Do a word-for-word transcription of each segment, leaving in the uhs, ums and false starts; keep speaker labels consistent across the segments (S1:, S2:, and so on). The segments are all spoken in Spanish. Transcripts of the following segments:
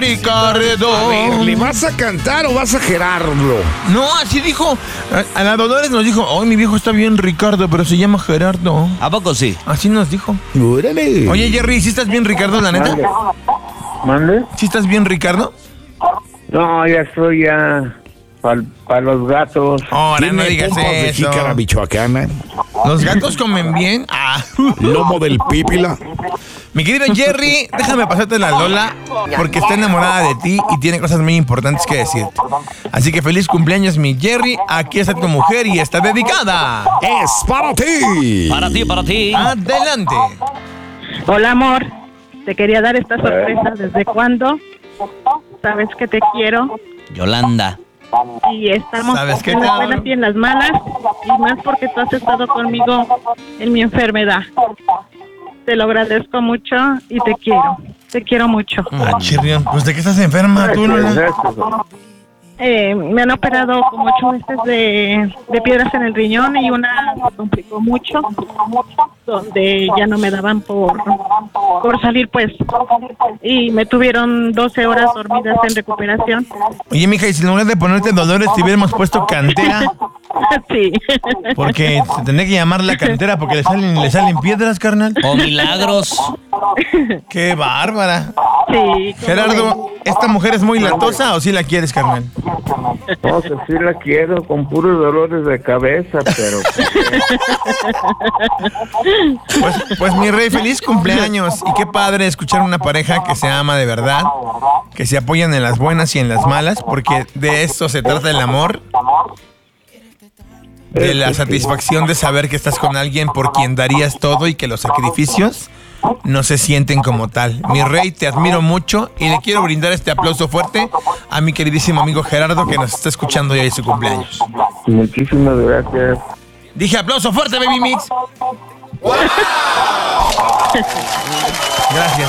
S1: Ricardo.
S2: A ver, ¿le vas a cantar o vas a Gerardo?
S1: No, así dijo. A, a la Dolores nos dijo, oh, mi viejo está bien Ricardo, pero se llama Gerardo.
S3: ¿A poco sí?
S1: Así nos dijo.
S2: ¡Órale!
S1: Oye, Jerry, ¿sí estás bien Ricardo, la neta?
S4: ¿Mande?
S1: ¿Sí estás bien Ricardo?
S4: No, ya estoy ya para pa los gatos.
S1: Ahora no
S2: Tiene
S1: digas
S2: pompas de
S1: eso.
S2: jícara michoacana,
S1: ¿Los gatos comen bien? Ah.
S2: lomo del pípila.
S1: Mi querido Jerry, déjame pasarte la Lola porque está enamorada de ti y tiene cosas muy importantes que decirte. Así que feliz cumpleaños, mi Jerry. Aquí está tu mujer y está dedicada.
S2: ¡Es para ti!
S3: Para ti, para ti.
S1: Adelante.
S5: Hola, amor. Te quería dar esta sorpresa. ¿Desde cuándo? Sabes que te quiero
S3: Yolanda.
S5: y estamos
S1: ¿Sabes qué
S5: en
S1: te
S5: las
S1: adoro?
S5: buenas y en las malas, y más porque tú has estado conmigo en mi enfermedad. Te lo agradezco mucho y te quiero. Te quiero mucho.
S1: Ah, chirrión. ¿Pues de qué estás enferma tú, Lola?
S5: Eh, me han operado como ocho veces de, de piedras en el riñón y una se complicó mucho, donde ya no me daban por, por salir, pues. Y me tuvieron doce horas dormidas en recuperación.
S1: Oye, mija, y si en lugar de ponerte Dolores te hubiéramos puesto Cantera,
S5: Sí.
S1: porque se tendría que llamar la Cantera porque le salen, le salen piedras, carnal.
S3: O milagros.
S1: ¡Qué bárbara!
S5: Sí.
S1: Gerardo, ¿esta mujer es muy latosa o sí la quieres, carnal?
S4: No, que sí la quiero, con puros dolores de cabeza, pero...
S1: Pues, pues mi rey, feliz cumpleaños. Y qué padre escuchar una pareja que se ama de verdad, que se apoyan en las buenas y en las malas, porque de esto se trata el amor. De la satisfacción de saber que estás con alguien por quien darías todo y que los sacrificios no se sienten como tal. Mi rey, te admiro mucho y le quiero brindar este aplauso fuerte a mi queridísimo amigo Gerardo que nos está escuchando hoy en su cumpleaños.
S4: Muchísimas gracias.
S1: Dije aplauso fuerte, Baby Mix. Gracias.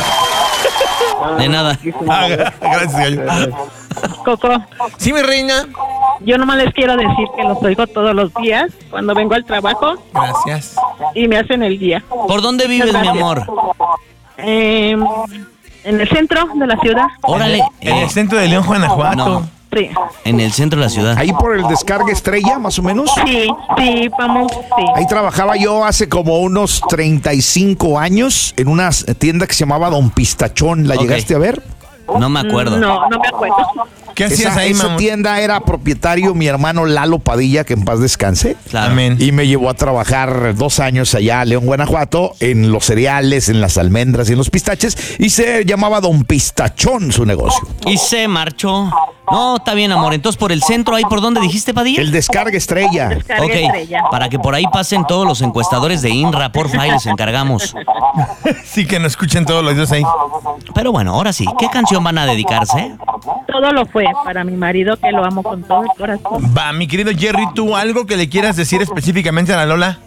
S3: De nada.
S1: Ah, gracias, gallo.
S5: Coco,
S1: Sí, mi reina.
S5: yo nomás les quiero decir que los oigo todos los días cuando vengo al trabajo
S1: Gracias.
S5: y me hacen el día.
S3: ¿Por dónde vives, mi
S5: Gracias.
S3: amor?
S5: Eh, en el centro de la ciudad.
S3: Órale.
S1: En
S3: eh,
S1: el centro de León, Guanajuato.
S3: No.
S5: Sí.
S3: En el centro de la ciudad.
S2: Ahí por el Descarga Estrella, más o menos.
S5: Sí, sí, vamos, sí.
S2: Ahí trabajaba yo hace como unos treinta y cinco años en una tienda que se llamaba Don Pistachón. ¿La
S3: Ok.
S2: llegaste a ver?
S3: No me acuerdo.
S5: No, no me acuerdo.
S1: ¿Qué hacías
S2: Esa,
S1: ahí,
S2: esa
S1: mamá?
S2: tienda era propietario mi hermano Lalo Padilla, que en paz descanse.
S3: Claro.
S1: Amén.
S2: Y me llevó a trabajar dos años allá a León, Guanajuato, en los cereales, en las almendras y en los pistaches. Y se llamaba Don Pistachón su negocio.
S3: Y se marchó. No, está bien, amor. Entonces, por el centro, ¿ahí por dónde dijiste, Padilla?
S2: El Descarga Estrella.
S5: Descarga
S3: Ok,
S5: Estrella.
S3: para que por ahí pasen todos los encuestadores de INRA, porfa, y les encargamos.
S1: Sí, que nos escuchen todos los días ahí.
S3: Pero bueno, ahora sí, ¿qué canción van a dedicarse?
S5: Todo lo fue para mi marido, que lo amo con todo el corazón.
S1: Va, mi querido Jerry, ¿tú algo que le quieras decir específicamente a la Lola?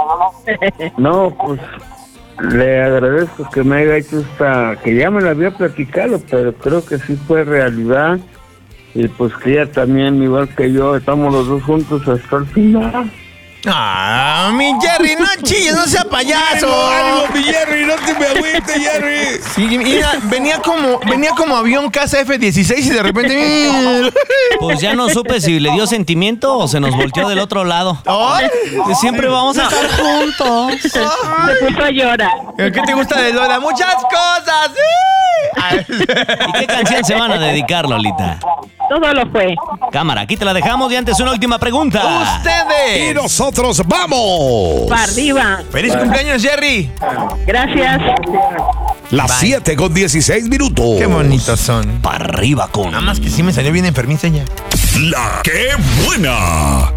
S4: No, pues le agradezco que me haya hecho esta, que ya me la había platicado, pero creo que sí fue realidad. Y pues que ella también, igual que yo, estamos los dos juntos hasta el final.
S1: Ah, mi Jerry, no chilles, no sea payaso.
S2: mi Jerry, no te me agüites, Jerry.
S1: Sí, mira, venía como, venía como avión casa F dieciséis y de repente...
S3: Pues ya no supe si le dio sentimiento o se nos volteó del otro lado.
S1: ¡Ay!
S3: Que siempre vamos a estar juntos.
S5: Se puso a llorar.
S1: ¿Qué te gusta de Lola? ¡Muchas cosas! ¡Sí!
S3: ¿Y qué canción se van a dedicar, Lolita?
S5: Todo lo fue.
S3: Cámara, aquí te la dejamos y antes una última pregunta.
S2: Y
S1: ¡Ustedes!
S2: nosotros vamos.
S5: Para arriba.
S1: ¡Feliz cumpleaños, Jerry!
S5: Gracias.
S2: Las siete con dieciséis minutos.
S1: ¡Qué bonitos son!
S3: Para arriba con...
S1: Nada más que sí me salió bien enfermiza ya.
S6: La que buena.